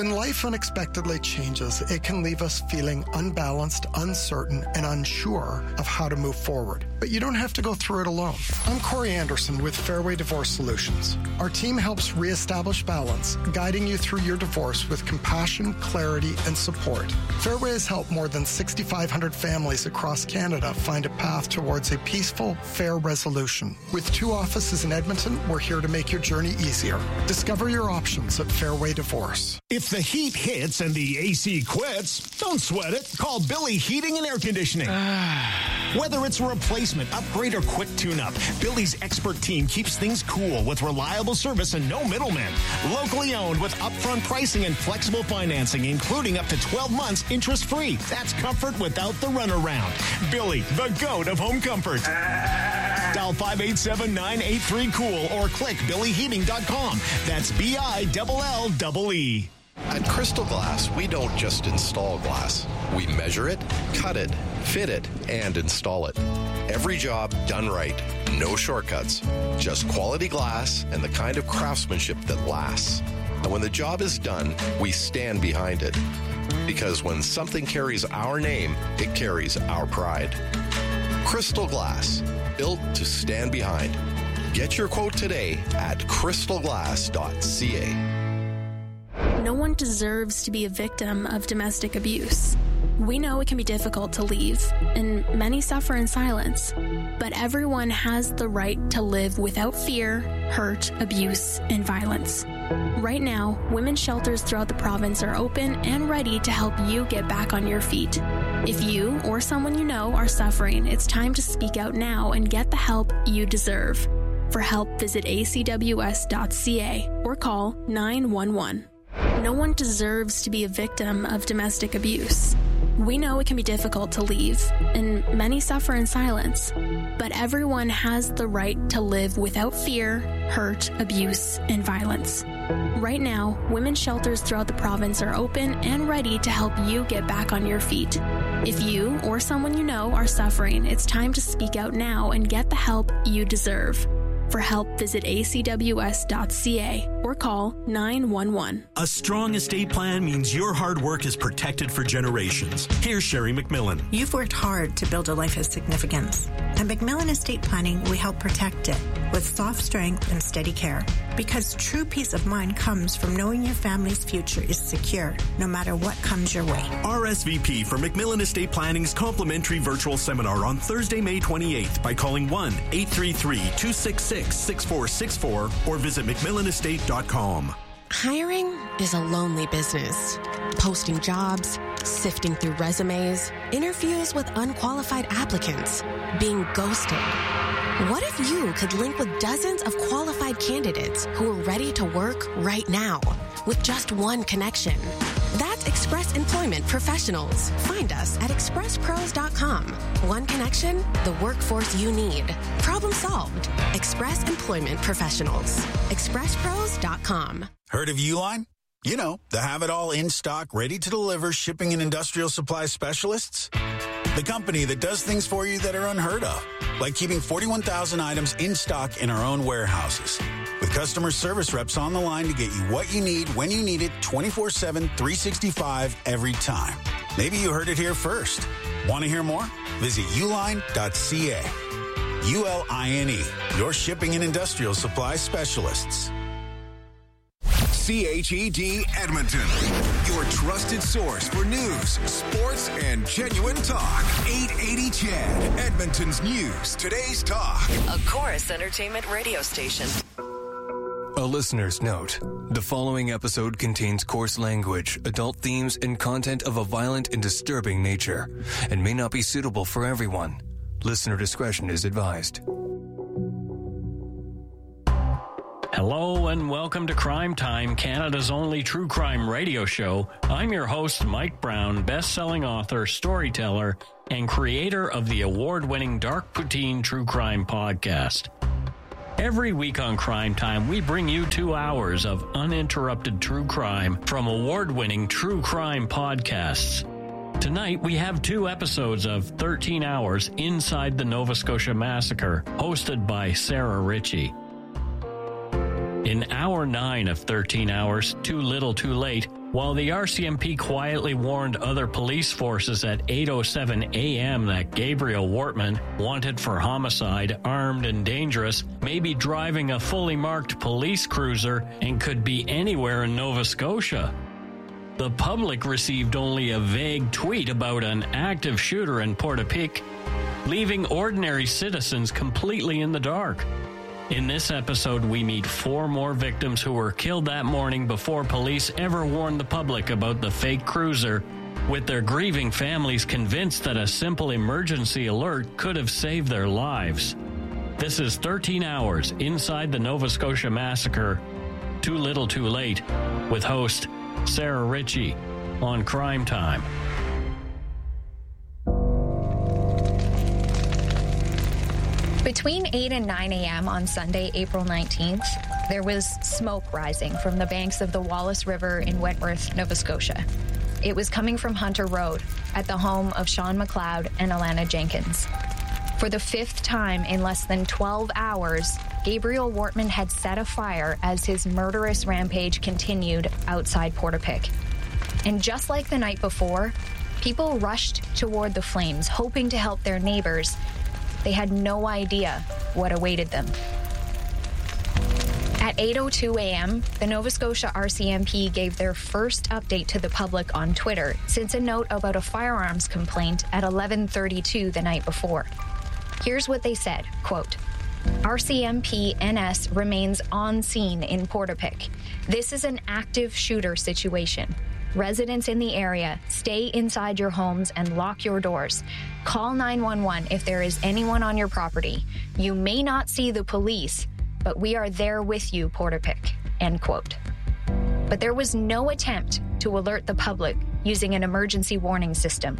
When life unexpectedly changes, it can leave us feeling unbalanced, uncertain, and unsure of how to move forward. But you don't have to go through it alone. I'm Corey Anderson with Fairway Divorce Solutions. Our team helps reestablish balance, guiding you through your divorce with compassion, clarity, and support. Fairway has helped more than 6,500 families across Canada find a path towards a peaceful, fair resolution. With 2 offices in Edmonton, we're here to make your journey easier. Discover your options at Fairway Divorce. If the heat hits and the AC quits, don't sweat it. Call Billy Heating and Air Conditioning. Whether it's a replacement, upgrade, or quick tune-up, Billy's expert team keeps things cool with reliable service and no middlemen. Locally owned with upfront pricing and flexible financing, including up to 12 months interest-free. That's comfort without the runaround. Billy, the GOAT of home comfort. Dial 587-983-COOL or click billyheating.com. That's BILLEE. At Crystal Glass, we don't just install glass. We measure it, cut it, fit it, and install it. Every job done right. No shortcuts. Just quality glass and the kind of craftsmanship that lasts. And when the job is done, we stand behind it. Because when something carries our name, it carries our pride. Crystal Glass, built to stand behind. Get your quote today at crystalglass.ca. No one deserves to be a victim of domestic abuse. We know it can be difficult to leave, and many suffer in silence. But everyone has the right to live without fear, hurt, abuse, and violence. Right now, women's shelters throughout the province are open and ready to help you get back on your feet. If you or someone you know are suffering, it's time to speak out now and get the help you deserve. For help, visit acws.ca or call 911. No one deserves to be a victim of domestic abuse. We know it can be difficult to leave, and many suffer in silence. But everyone has the right to live without fear, hurt, abuse, and violence. Right now, women's shelters throughout the province are open and ready to help you get back on your feet. If you or someone you know are suffering, it's time to speak out now and get the help you deserve. For help, visit acws.ca or call 911. A strong estate plan means your hard work is protected for generations. Here's Sherry McMillan. You've worked hard to build a life of significance. At McMillan Estate Planning, we help protect it with soft strength and steady care. Because true peace of mind comes from knowing your family's future is secure, no matter what comes your way. RSVP for McMillan Estate Planning's complimentary virtual seminar on Thursday, May 28th by calling 1-833-266-6464 or visit McMillanestate.com. Hiring is a lonely business. Posting jobs, sifting through resumes, interviews with unqualified applicants, being ghosted. What if you could link with dozens of qualified candidates who are ready to work right now with just one connection? That's Express Employment Professionals. Find us at expresspros.com. One connection, the workforce you need. Problem solved. Express Employment Professionals. expresspros.com. Heard of Uline? You know, the have-it-all in-stock, ready-to-deliver shipping and industrial supply specialists. The company that does things for you that are unheard of, like keeping 41,000 items in stock in our own warehouses. With customer service reps on the line to get you what you need, when you need it, 24/7, 365, every time. Maybe you heard it here first. Want to hear more? Visit uline.ca. ULINE, your shipping and industrial supply specialists. CHED Edmonton, your trusted source for news, sports, and genuine talk. 880 CHED, Edmonton's news, today's talk. A Chorus Entertainment radio station. A listener's note. The following episode contains coarse language, adult themes, and content of a violent and disturbing nature, and may not be suitable for everyone. Listener discretion is advised. Hello and welcome to Crime Time, Canada's only true crime radio show. I'm your host, Mike Brown, best-selling author, storyteller, and creator of the award-winning Dark Poutine True Crime podcast. Every week on Crime Time, we bring you 2 hours of uninterrupted true crime from award-winning true crime podcasts. Tonight, we have 2 episodes of 13 Hours Inside the Nova Scotia Massacre, hosted by Sarah Ritchie. In Hour 9 of 13 Hours, Too Little Too Late, While the RCMP quietly warned other police forces at 8:07 a.m. that Gabriel Wortman, wanted for homicide, armed and dangerous, may be driving a fully marked police cruiser and could be anywhere in Nova Scotia. The public received only a vague tweet about an active shooter in Portapique, leaving ordinary citizens completely in the dark. In this episode, we meet 4 more victims who were killed that morning before police ever warned the public about the fake cruiser, with their grieving families convinced that a simple emergency alert could have saved their lives. This is 13 Hours Inside the Nova Scotia Massacre, Too Little Too Late, with host Sarah Ritchie on Crime Time. Between 8 and 9 a.m. on Sunday, April 19th, there was smoke rising from the banks of the Wallace River in Wentworth, Nova Scotia. It was coming from Hunter Road at the home of Sean McLeod and Alana Jenkins. For the 5th time in less than 12 hours, Gabriel Wortman had set a fire as his murderous rampage continued outside Portapique. And just like the night before, people rushed toward the flames, hoping to help their neighbors. They had no idea what awaited them. At 8:02 a.m., the Nova Scotia RCMP gave their first update to the public on Twitter since a note about a firearms complaint at 11:32 the night before. Here's what they said, quote, RCMP NS remains on scene in Portapique. This is an active shooter situation. Residents in the area, stay inside your homes and lock your doors. Call 911 if there is anyone on your property. You may not see the police, but we are there with you, Portapique, end quote. But there was no attempt to alert the public using an emergency warning system.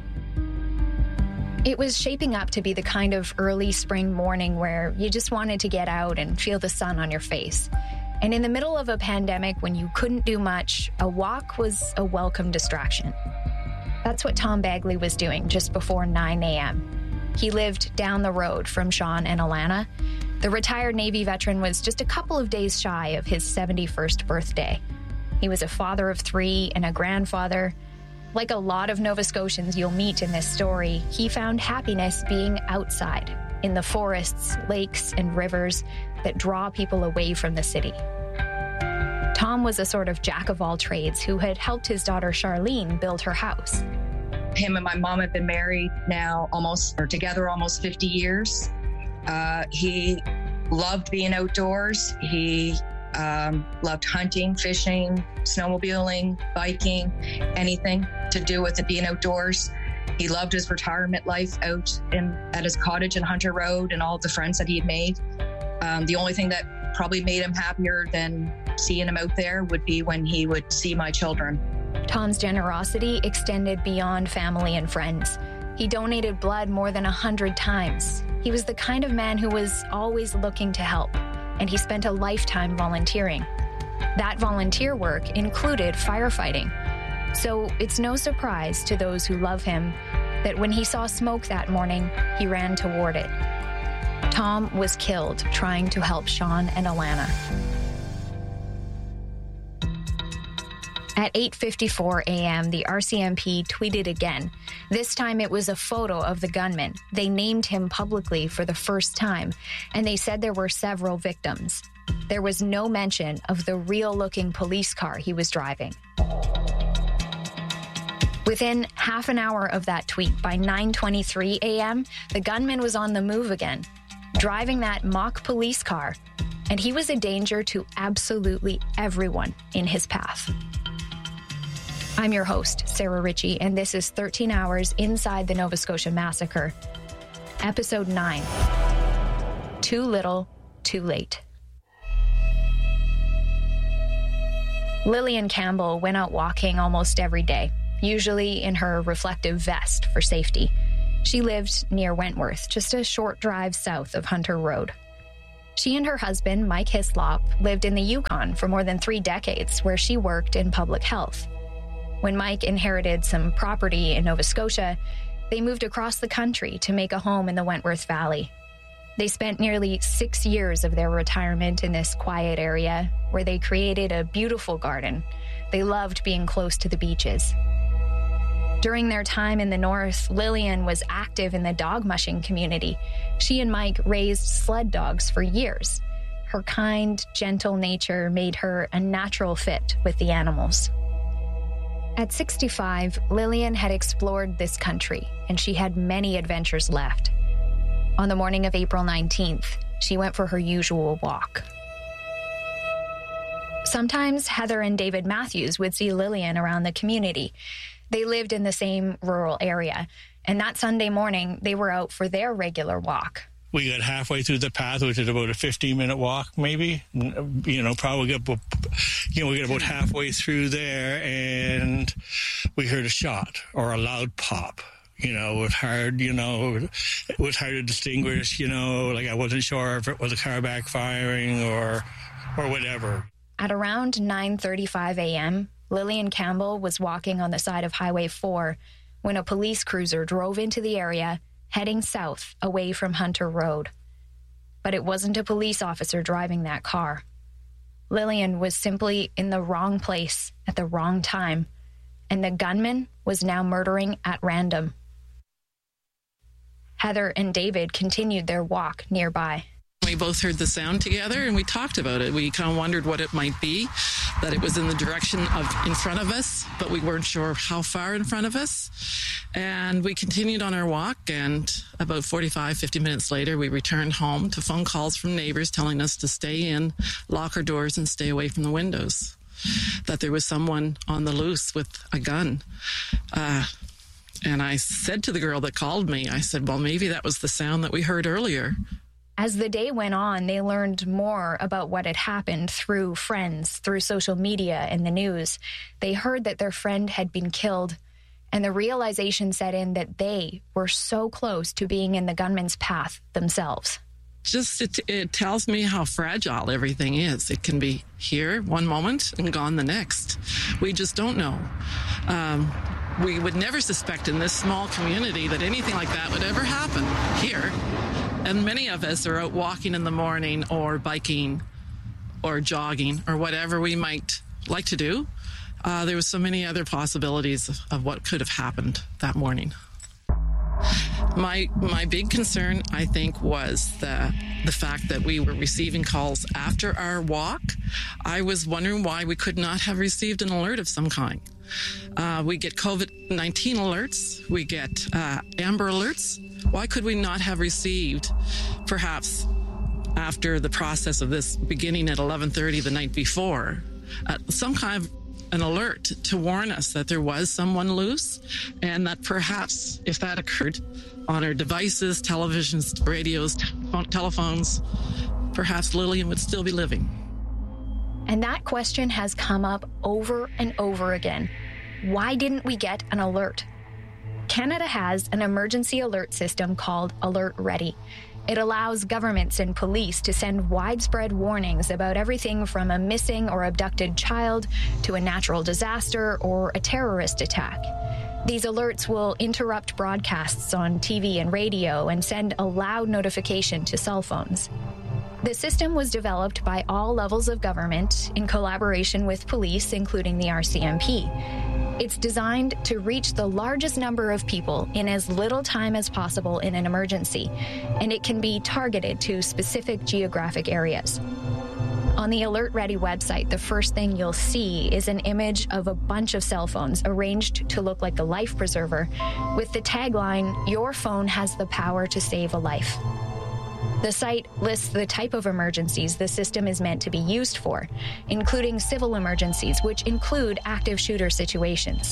It was shaping up to be the kind of early spring morning where you just wanted to get out and feel the sun on your face. And in the middle of a pandemic, when you couldn't do much, a walk was a welcome distraction. That's what Tom Bagley was doing just before 9 a.m. He lived down the road from Sean and Alana. The retired Navy veteran was just a couple of days shy of his 71st birthday. He was a father of 3 and a grandfather. Like a lot of Nova Scotians you'll meet in this story, he found happiness being outside, in the forests, lakes, and rivers that draw people away from the city. Tom was a sort of jack of all trades who had helped his daughter Charlene build her house. Him and my mom have been married now together almost 50 years. He loved being outdoors. He loved hunting, fishing, snowmobiling, biking, anything to do with it being outdoors. He loved his retirement life out at his cottage in Hunter Road and all of the friends that he had made. The only thing that probably made him happier than seeing him out there would be when he would see my children. Tom's generosity extended beyond family and friends. He donated blood more than 100 times. He was the kind of man who was always looking to help, and he spent a lifetime volunteering. That volunteer work included firefighting. So it's no surprise to those who love him that when he saw smoke that morning, he ran toward it. Tom was killed trying to help Sean and Alana. At 8:54 a.m., the RCMP tweeted again. This time it was a photo of the gunman. They named him publicly for the first time, and they said there were several victims. There was no mention of the real-looking police car he was driving. Within half an hour of that tweet, by 9:23 a.m., the gunman was on the move again, driving that mock police car, and he was a danger to absolutely everyone in his path. I'm your host, Sarah Ritchie, and this is 13 Hours Inside the Nova Scotia Massacre, Episode 9, Too Little, Too Late. Lillian Campbell went out walking almost every day, usually in her reflective vest for safety. She lived near Wentworth, just a short drive south of Hunter Road. She and her husband, Mike Hislop, lived in the Yukon for more than 3 decades, where she worked in public health. When Mike inherited some property in Nova Scotia, they moved across the country to make a home in the Wentworth Valley. They spent nearly 6 years of their retirement in this quiet area, where they created a beautiful garden, They loved being close to the beaches. During their time in the north, Lillian was active in the dog mushing community. She and Mike raised sled dogs for years. Her kind, gentle nature made her a natural fit with the animals. At 65, Lillian had explored this country, and she had many adventures left. On the morning of April 19th, she went for her usual walk. Sometimes Heather and David Matthews would see Lillian around the community. They lived in the same rural area, and that Sunday morning, they were out for their regular walk. We got halfway through the path, which is about a 15-minute walk, maybe. Probably we got about halfway through there, and we heard a shot or a loud pop. It was hard to distinguish. I wasn't sure if it was a car backfiring or whatever. At around 9:35 a.m., Lillian Campbell was walking on the side of Highway 4 when a police cruiser drove into the area, heading south away from Hunter Road. But it wasn't a police officer driving that car. Lillian was simply in the wrong place at the wrong time, and the gunman was now murdering at random. Heather and David continued their walk nearby. We both heard the sound together and we talked about it. We kind of wondered what it might be, that it was in the direction of in front of us, but we weren't sure how far in front of us. And we continued on our walk, and about 50 minutes later, we returned home to phone calls from neighbors telling us to stay in, lock our doors, and stay away from the windows, that there was someone on the loose with a gun. And I said to the girl that called me, I said, well, maybe that was the sound that we heard earlier. As the day went on, they learned more about what had happened through friends, through social media and the news. They heard that their friend had been killed, and the realization set in that they were so close to being in the gunman's path themselves. It tells me how fragile everything is. It can be here one moment and gone the next. We just don't know. We would never suspect in this small community that anything like that would ever happen here. And many of us are out walking in the morning or biking or jogging or whatever we might like to do. There was so many other possibilities of what could have happened that morning. My big concern, I think, was the fact that we were receiving calls after our walk. I was wondering why we could not have received an alert of some kind. We get COVID-19 alerts. We get Amber alerts. Why could we not have received, perhaps after the process of this beginning at 11:30 the night before, some kind of an alert to warn us that there was someone loose, and that perhaps if that occurred on our devices, televisions, radios, telephones, perhaps Lillian would still be living. And that question has come up over and over again. Why didn't we get an alert? Canada has an emergency alert system called Alert Ready. It allows governments and police to send widespread warnings about everything from a missing or abducted child to a natural disaster or a terrorist attack. These alerts will interrupt broadcasts on TV and radio and send a loud notification to cell phones. The system was developed by all levels of government in collaboration with police, including the RCMP. It's designed to reach the largest number of people in as little time as possible in an emergency, and it can be targeted to specific geographic areas. On the Alert Ready website, the first thing you'll see is an image of a bunch of cell phones arranged to look like a life preserver, with the tagline, "Your phone has the power to save a life." The site lists the type of emergencies the system is meant to be used for, including civil emergencies, which include active shooter situations.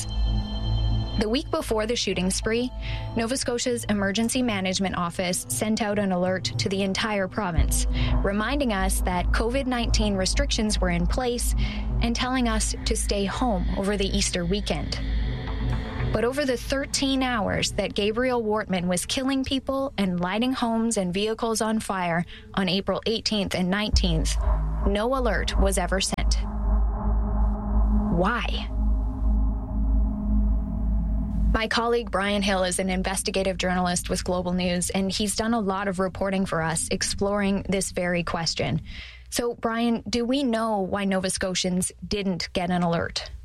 The week before the shooting spree, Nova Scotia's Emergency Management Office sent out an alert to the entire province, reminding us that COVID-19 restrictions were in place and telling us to stay home over the Easter weekend. But over the 13 hours that Gabriel Wortman was killing people and lighting homes and vehicles on fire on April 18th and 19th, no alert was ever sent. Why? My colleague Brian Hill is an investigative journalist with Global News, and he's done a lot of reporting for us exploring this very question. So, Brian, do we know why Nova Scotians didn't get an alert?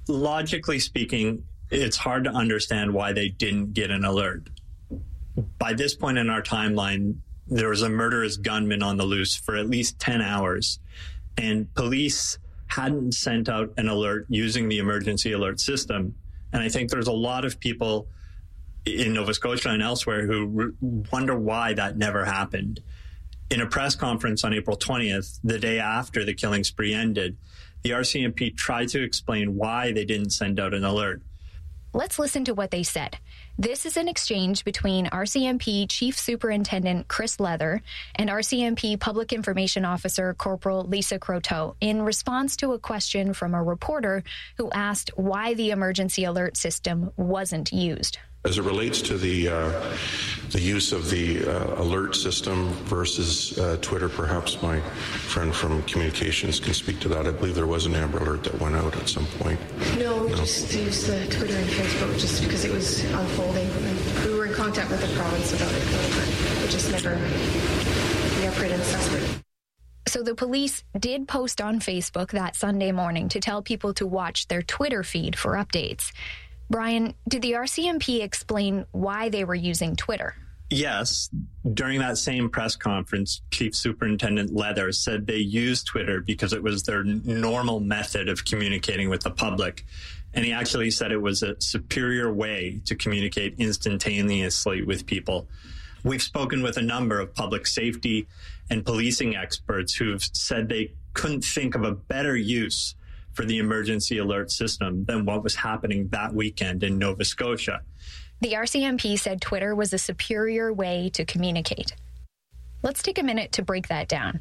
logically speaking, it's hard to understand why they didn't get an alert. By this point in our timeline, there was a murderous gunman on the loose for at least 10 hours, and police hadn't sent out an alert using the emergency alert system. And I think there's a lot of people in Nova Scotia and elsewhere who wonder why that never happened. In a press conference on April 20th, the day after the killing spree ended, the RCMP tried to explain why they didn't send out an alert. Let's listen to what they said. This is an exchange between RCMP Chief Superintendent Chris Leather and RCMP Public Information Officer Corporal Lisa Croteau in response to a question from a reporter who asked why the emergency alert system wasn't used. As it relates to the use of the alert system versus Twitter, perhaps my friend from communications can speak to that. I believe there was an Amber Alert that went out at some point. No, we just used the Twitter and Facebook just because it was unfolding. And we were in contact with the province about it, but we just never operated as separate. So the police did post on Facebook that Sunday morning to tell people to watch their Twitter feed for updates. Brian, did the RCMP explain why they were using Twitter? Yes. During that same press conference, Chief Superintendent Leather said they used Twitter because it was their normal method of communicating with the public. And he actually said it was a superior way to communicate instantaneously with people. We've spoken with a number of public safety and policing experts who've said they couldn't think of a better use for the emergency alert system than what was happening that weekend in Nova Scotia. The RCMP said Twitter was a superior way to communicate. Let's take a minute to break that down.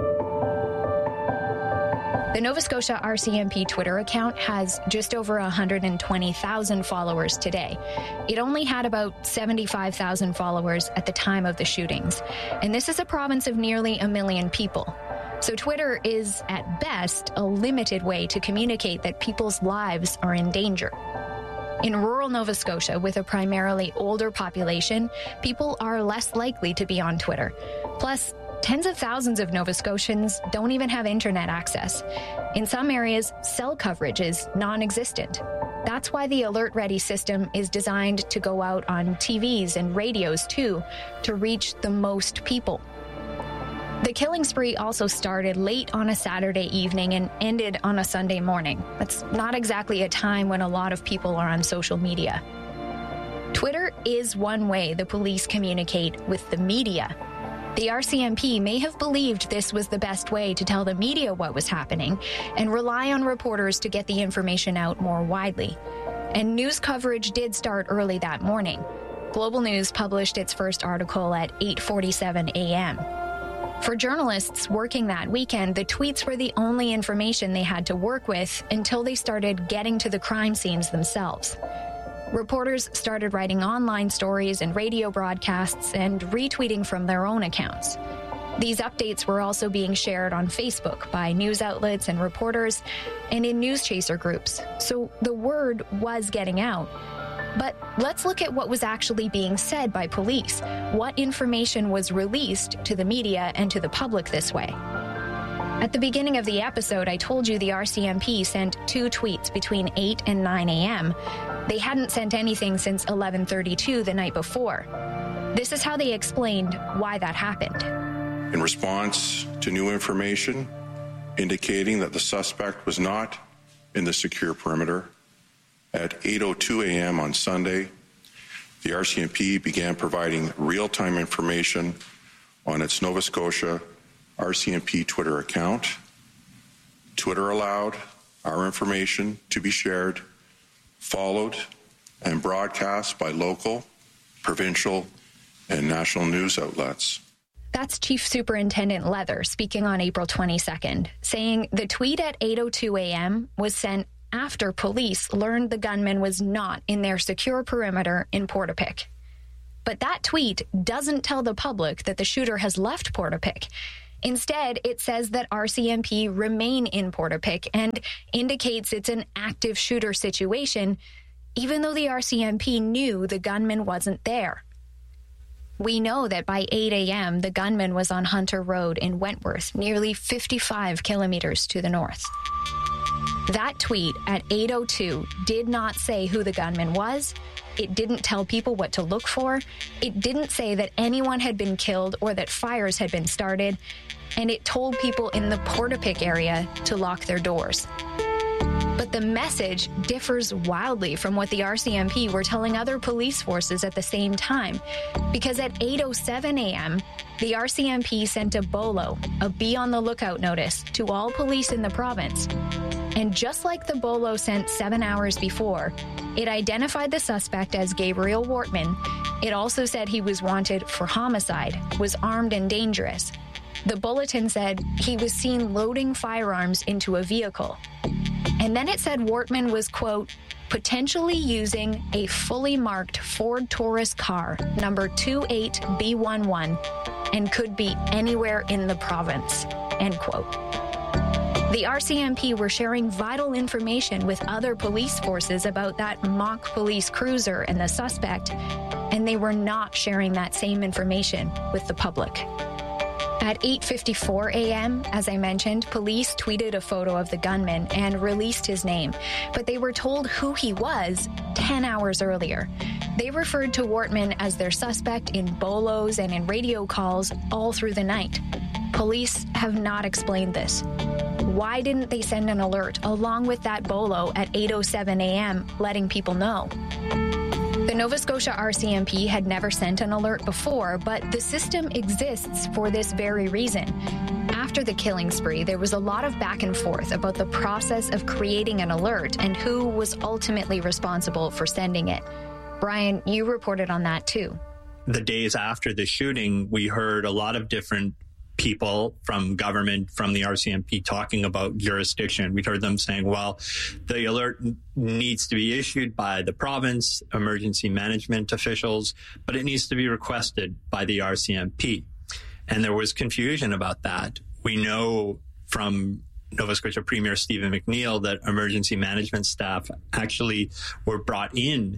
The Nova Scotia RCMP Twitter account has just over 120,000 followers today. It only had about 75,000 followers at the time of the shootings. And this is a province of nearly 1 million people. So Twitter is, at best, a limited way to communicate that people's lives are in danger. In rural Nova Scotia, with a primarily older population, people are less likely to be on Twitter. Plus, tens of thousands of Nova Scotians don't even have internet access. In some areas, cell coverage is non-existent. That's why the Alert Ready system is designed to go out on TVs and radios, too, to reach the most people. The killing spree also started late on a Saturday evening and ended on a Sunday morning. That's not exactly a time when a lot of people are on social media. Twitter is one way the police communicate with the media. The RCMP may have believed this was the best way to tell the media what was happening and rely on reporters to get the information out more widely. And news coverage did start early that morning. Global News published its first article at 8:47 a.m. For journalists working that weekend, the tweets were the only information they had to work with until they started getting to the crime scenes themselves. Reporters started writing online stories and radio broadcasts and retweeting from their own accounts. These updates were also being shared on Facebook by news outlets and reporters and in news chaser groups, so the word was getting out. But let's look at what was actually being said by police. What information was released to the media and to the public this way? At the beginning of the episode, I told you the RCMP sent 2 tweets between 8 and 9 a.m. They hadn't sent anything since 11:32 the night before. This is how they explained why that happened. In response to new information indicating that the suspect was not in the secure perimeter, at 8:02 a.m. on Sunday, the RCMP began providing real-time information on its Nova Scotia RCMP Twitter account. Twitter allowed our information to be shared, followed, and broadcast by local, provincial, and national news outlets. That's Chief Superintendent Leather speaking on April 22nd, saying the tweet at 8:02 a.m. was sent after police learned the gunman was not in their secure perimeter in Portapique. But that tweet doesn't tell the public that the shooter has left Portapique. Instead, it says that RCMP remain in Portapique and indicates it's an active shooter situation, even though the RCMP knew the gunman wasn't there. We know that by 8 a.m., the gunman was on Hunter Road in Wentworth, nearly 55 kilometers to the north. That tweet at 8:02 did not say who the gunman was. It didn't tell people what to look for. It didn't say that anyone had been killed or that fires had been started. And it told people in the Portapique area to lock their doors. But the message differs wildly from what the RCMP were telling other police forces at the same time, because at 8:07 a.m., the RCMP sent a BOLO, a be on the lookout notice, to all police in the province. And just like the BOLO sent 7 hours before, it identified the suspect as Gabriel Wortman. It also said he was wanted for homicide, was armed and dangerous. The bulletin said he was seen loading firearms into a vehicle. And then it said Wortman was, quote, potentially using a fully marked Ford Taurus car, number 28B11, and could be anywhere in the province, end quote. The RCMP were sharing vital information with other police forces about that mock police cruiser and the suspect, and they were not sharing that same information with the public. At 8:54 a.m., as I mentioned, police tweeted a photo of the gunman and released his name, but they were told who he was 10 hours earlier. They referred to Wortman as their suspect in bolos and in radio calls all through the night. Police have not explained this. Why didn't they send an alert along with that bolo at 8:07 a.m., letting people know? The Nova Scotia RCMP had never sent an alert before, but the system exists for this very reason. After the killing spree, there was a lot of back and forth about the process of creating an alert and who was ultimately responsible for sending it. Brian, you reported on that too. The days after the shooting, we heard a lot of different people from government, from the RCMP, talking about jurisdiction. We heard them saying, well, the alert needs to be issued by the province, emergency management officials, but it needs to be requested by the RCMP. And there was confusion about that. We know from Nova Scotia Premier Stephen McNeil that emergency management staff actually were brought in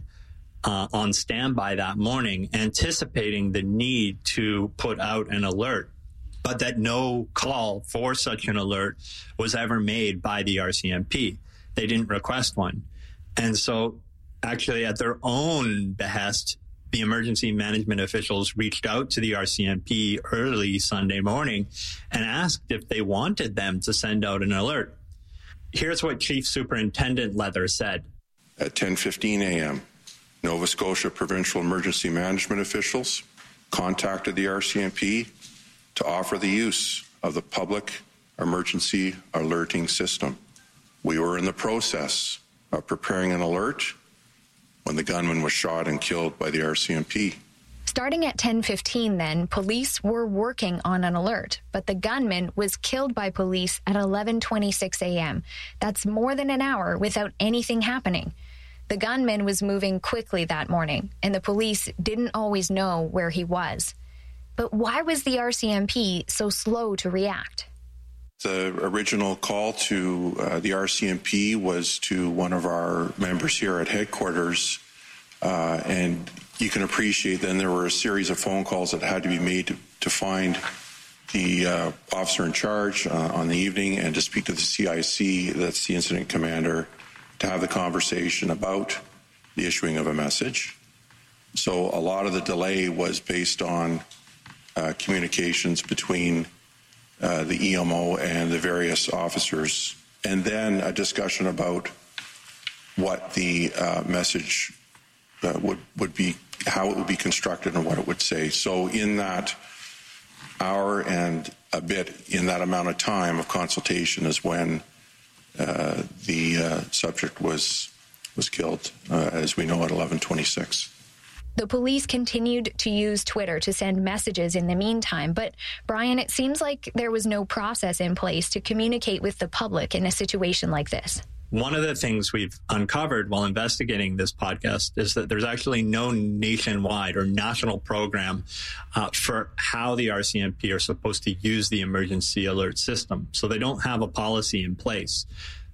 on standby that morning, anticipating the need to put out an alert, but that no call for such an alert was ever made by the RCMP. They didn't request one. And so actually at their own behest, the emergency management officials reached out to the RCMP early Sunday morning and asked if they wanted them to send out an alert. Here's what Chief Superintendent Leather said. At 10:15 a.m., Nova Scotia Provincial Emergency Management officials contacted the RCMP to offer the use of the public emergency alerting system. We were in the process of preparing an alert when the gunman was shot and killed by the RCMP. Starting at 10:15 then, police were working on an alert, but the gunman was killed by police at 11:26 a.m. That's more than an hour without anything happening. The gunman was moving quickly that morning, and the police didn't always know where he was. But why was the RCMP so slow to react? The original call to the RCMP was to one of our members here at headquarters, and you can appreciate then there were a series of phone calls that had to be made to find the officer in charge on the evening and to speak to the CIC, that's the incident commander, to have the conversation about the issuing of a message. So a lot of the delay was based on communications between the EMO and the various officers, and then a discussion about what the message would be, how it would be constructed and what it would say. So in that hour and a bit, in that amount of time of consultation is when the subject was killed, as we know, at 11:26. The police continued to use Twitter to send messages in the meantime, but Brian, it seems like there was no process in place to communicate with the public in a situation like this. One of the things we've uncovered while investigating this podcast is that there's actually no nationwide or national program for how the RCMP are supposed to use the emergency alert system. So they don't have a policy in place.